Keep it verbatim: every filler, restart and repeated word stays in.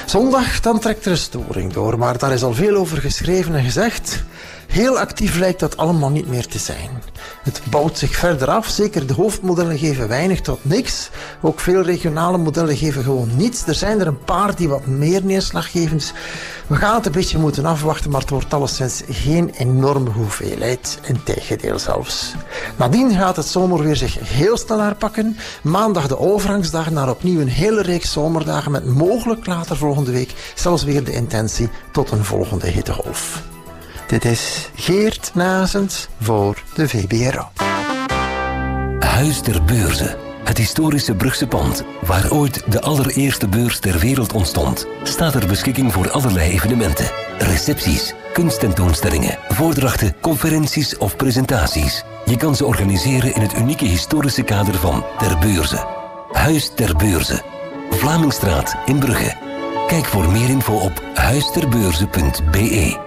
Zondag, dan trekt er een storing door, maar daar is al veel over geschreven en gezegd. Heel actief lijkt dat allemaal niet meer te zijn. Het bouwt zich verder af, zeker de hoofdmodellen geven weinig tot niks. Ook veel regionale modellen geven gewoon niets. Er zijn er een paar die wat meer neerslag geven. Dus we gaan het een beetje moeten afwachten, maar het wordt alleszins geen enorme hoeveelheid. Integendeel zelfs. Nadien gaat het zomerweer zich heel snel herpakken. Maandag de overgangsdag naar opnieuw een hele reeks zomerdagen met mogelijk later volgende week zelfs weer de intentie tot een volgende hittegolf. Dit is Geert Nazens voor de V B R O. Huis ter Beurze. Het historische Brugse pand, waar ooit de allereerste beurs ter wereld ontstond, staat ter beschikking voor allerlei evenementen. Recepties, kunsttentoonstellingen, voordrachten, conferenties of presentaties. Je kan ze organiseren in het unieke historische kader van Ter Beurze. Huis ter Beurze. Vlamingstraat in Brugge. Kijk voor meer info op huisterbeurze punt be.